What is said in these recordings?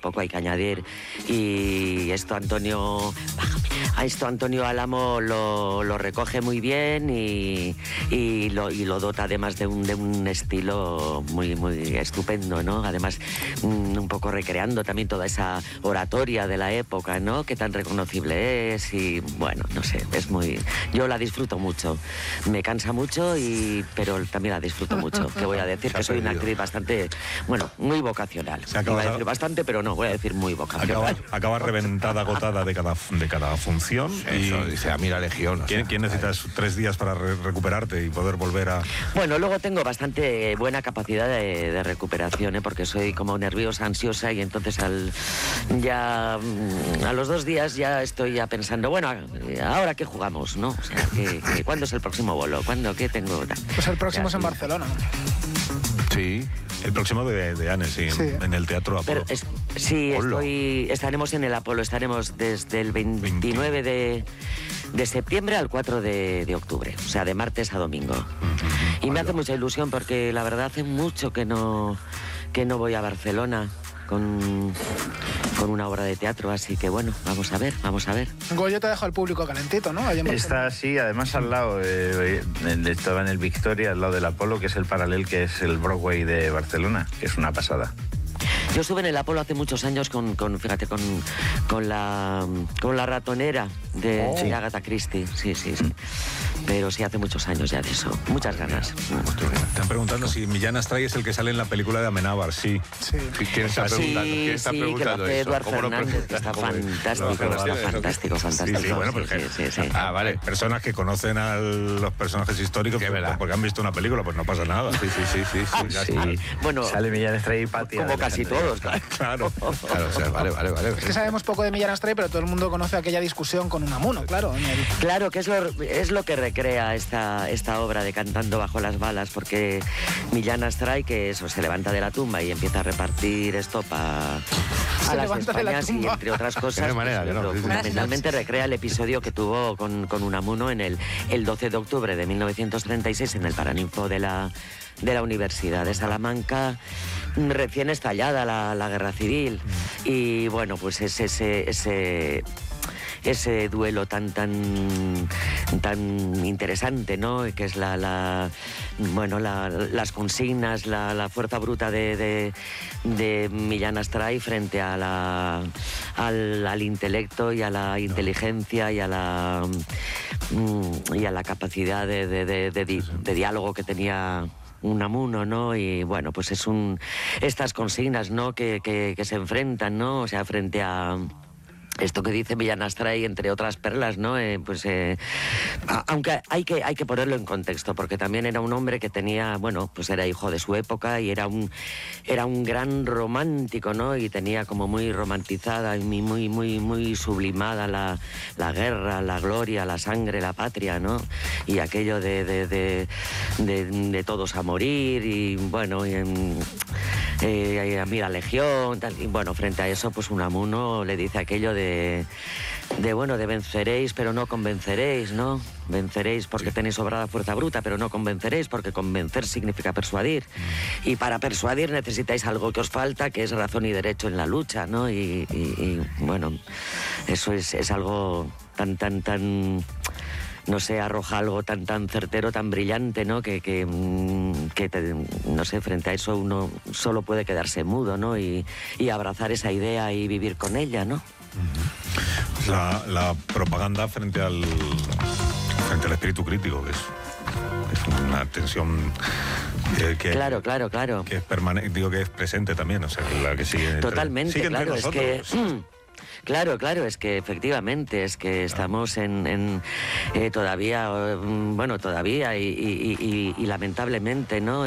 poco hay que añadir. Y esto Antonio Álamo lo recoge muy bien y lo dota además de un estilo muy, muy estupendo, ¿no? Además, un poco recreando también toda esa oratoria de la época, ¿no? Que tan reconocible es y, bueno, no sé, es muy... Yo la disfruto mucho. Me cansa mucho, pero también la disfruto mucho. Que voy a decir que soy una actriz bastante, bueno, muy vocacional. Iba a decir bastante, pero no, voy a decir muy vocacional. Acaba reventada, agotada de cada función. Eso, dice a mí la Legión. ¿Quién necesitas 3 días para recuperarte y poder volver a...? Bueno, luego tengo bastante buena capacidad de recuperación, porque soy como nerviosa, ansiosa, y entonces a los 2 días ya estoy ya pensando, bueno, ¿ahora qué jugamos, no? O sea, ¿cuándo es el próximo bolo? ¿Qué tengo? Pues el próximo es en Barcelona. Sí. El próximo de Anne, sí. En el Teatro Apolo. Estaremos en el Apolo, estaremos desde el 29 de septiembre al 4 de octubre, o sea, de martes a domingo. Y me hace mucha ilusión porque la verdad hace mucho que no voy a Barcelona con una obra de teatro, así que bueno, vamos a ver. Goyo te ha dejado al público calentito, ¿no? Está así, además al lado, estaba en el Victoria, al lado del Apolo, que es el paralel, que es el Broadway de Barcelona, que es una pasada. Yo estuve en el Apolo hace muchos años con la ratonera de Agatha Christie. Sí. Pero sí, hace muchos años ya de eso. Muchas ganas. Están preguntando si Millán Astray es el que sale en la película de Amenábar. Sí. ¿Quién está preguntando? ¿Quién está preguntando que eso? Eduard Fernández, que está fantástico. Sí, bueno, porque vale. Personas que conocen a los personajes históricos porque han visto una película, pues no pasa nada. Sí. Bueno, sale Millán Astray y Patti. Como casi todos, claro. O sea, vale. Es que sabemos poco de Millán Astray, pero todo el mundo conoce aquella discusión con Unamuno, claro. Claro, que es lo que recrea esta obra de Cantando bajo las balas, porque Millán Astray, que eso, se levanta de la tumba y empieza a repartir estopa a las Españas y entre otras cosas, fundamentalmente recrea el episodio que tuvo con Unamuno en el 12 de octubre de 1936 en el Paraninfo de la Universidad de Salamanca, recién estallada la guerra civil. Y bueno, pues ese duelo tan interesante, ¿no? Que es las consignas, la fuerza bruta de Millán Astray frente al intelecto y a la inteligencia y a la capacidad de diálogo que tenía Unamuno, ¿no? Y bueno, pues estas consignas, ¿no? Que se enfrentan, ¿no? O sea, frente a esto que dice Millán Astray, entre otras perlas, ¿no? Aunque hay que ponerlo en contexto, porque también era un hombre que tenía, bueno, pues era hijo de su época y era un gran romántico, ¿no? Y tenía como muy romantizada y muy sublimada la guerra, la gloria, la sangre, la patria, ¿no? Y aquello de todos a morir y, bueno, y a mí la legión, tal, y bueno, frente a eso, pues Unamuno le dice aquello de venceréis, pero no convenceréis, ¿no? Venceréis porque tenéis sobrada fuerza bruta, pero no convenceréis, porque convencer significa persuadir. Y para persuadir necesitáis algo que os falta, que es razón y derecho en la lucha, ¿no? Y bueno, eso es algo tan no sé, arroja algo tan certero, tan brillante, ¿no? Que no sé, frente a eso uno solo puede quedarse mudo, ¿no? Y abrazar esa idea y vivir con ella, ¿no? La propaganda frente al espíritu crítico, que es una tensión que claro. Que es permanente, digo que es presente también, o sea, la que sigue totalmente, sigue claro, entre nosotros. Claro, es que efectivamente, es que estamos todavía y lamentablemente, ¿no?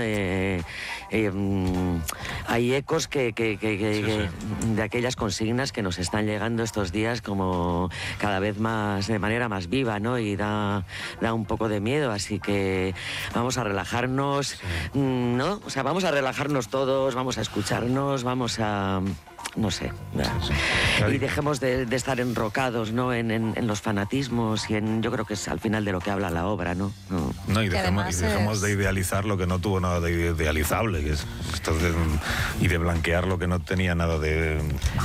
Hay ecos de aquellas consignas que nos están llegando estos días como cada vez más, de manera más viva, ¿no? Y da un poco de miedo, así que vamos a relajarnos, ¿no? O sea, vamos a relajarnos todos, vamos a escucharnos, vamos a... no sé, y dejemos de estar enrocados, ¿no? en los fanatismos y yo creo que es al final de lo que habla la obra, ¿no? Y dejemos de idealizar lo que no tuvo nada de idealizable, que es y de blanquear lo que no tenía nada de